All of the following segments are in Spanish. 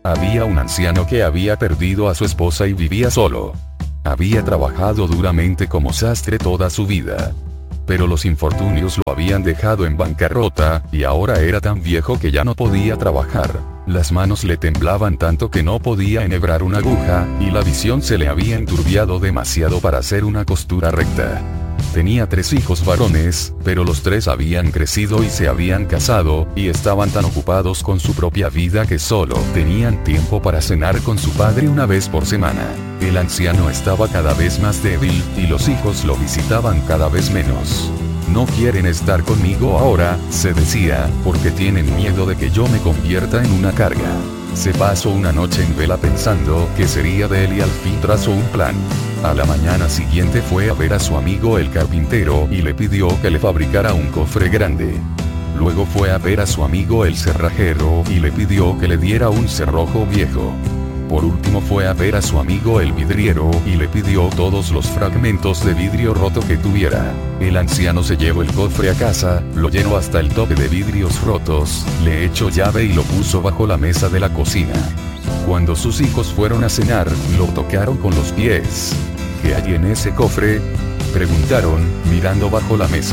Había un anciano que había perdido a su esposa y vivía solo. Había trabajado duramente como sastre toda su vida. Pero los infortunios lo habían dejado en bancarrota, y ahora era tan viejo que ya no podía trabajar. Las manos le temblaban tanto que no podía enhebrar una aguja, y la visión se le había enturbiado demasiado para hacer una costura recta. Tenía 3 hijos varones, pero los 3 habían crecido y se habían casado, y estaban tan ocupados con su propia vida que solo tenían tiempo para cenar con su padre una vez por semana. El anciano estaba cada vez más débil, y los hijos lo visitaban cada vez menos. No quieren estar conmigo ahora, se decía, porque tienen miedo de que yo me convierta en una carga. Se pasó una noche en vela pensando qué sería de él y al fin trazó un plan. A la mañana siguiente fue a ver a su amigo el carpintero y le pidió que le fabricara un cofre grande. Luego fue a ver a su amigo el cerrajero y le pidió que le diera un cerrojo viejo. Por último fue a ver a su amigo el vidriero y le pidió todos los fragmentos de vidrio roto que tuviera. El anciano se llevó el cofre a casa, lo llenó hasta el tope de vidrios rotos, le echó llave y lo puso bajo la mesa de la cocina. Cuando sus hijos fueron a cenar, lo tocaron con los pies. ¿Qué hay en ese cofre?, preguntaron, mirando bajo la mesa.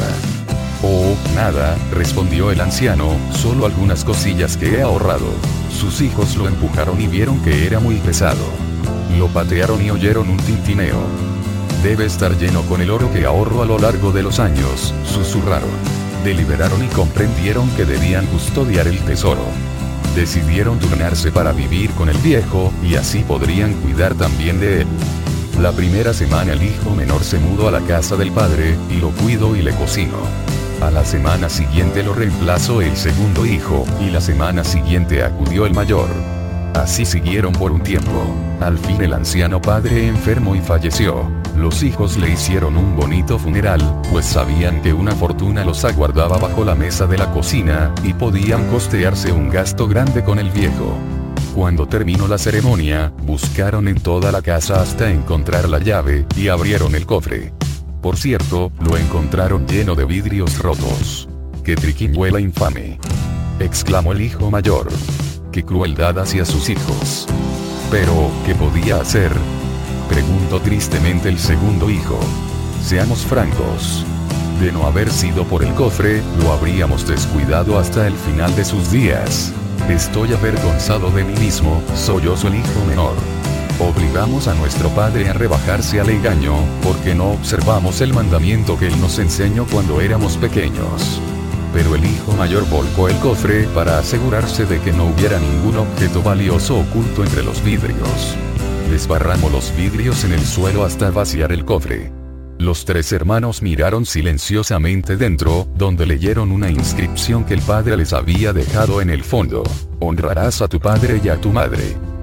Oh, nada, respondió el anciano, solo algunas cosillas que he ahorrado. Sus hijos lo empujaron y vieron que era muy pesado. Lo patearon y oyeron un tintineo. Debe estar lleno con el oro que ahorro a lo largo de los años, susurraron. Deliberaron y comprendieron que debían custodiar el tesoro. Decidieron turnarse para vivir con el viejo, y así podrían cuidar también de él. La primera semana el hijo menor se mudó a la casa del padre, y lo cuidó y le cocinó. A la semana siguiente lo reemplazó el segundo hijo, y la semana siguiente acudió el mayor. Así siguieron por un tiempo. Al fin el anciano padre enfermó y falleció. Los hijos le hicieron un bonito funeral, pues sabían que una fortuna los aguardaba bajo la mesa de la cocina, y podían costearse un gasto grande con el viejo. Cuando terminó la ceremonia, buscaron en toda la casa hasta encontrar la llave, y abrieron el cofre. Por cierto, lo encontraron lleno de vidrios rotos. ¡Qué triquiñuela infame!, exclamó el hijo mayor. ¡Qué crueldad hacia sus hijos! Pero, ¿qué podía hacer?, preguntó tristemente el segundo hijo. Seamos francos. De no haber sido por el cofre, lo habríamos descuidado hasta el final de sus días. Estoy avergonzado de mí mismo, sollozó el hijo menor. Obligamos a nuestro padre a rebajarse al engaño, porque no observamos el mandamiento que él nos enseñó cuando éramos pequeños. Pero el hijo mayor volcó el cofre para asegurarse de que no hubiera ningún objeto valioso oculto entre los vidrios. Desparramó los vidrios en el suelo hasta vaciar el cofre. Los 3 hermanos miraron silenciosamente dentro, donde leyeron una inscripción que el padre les había dejado en el fondo. Honrarás a tu padre y a tu madre.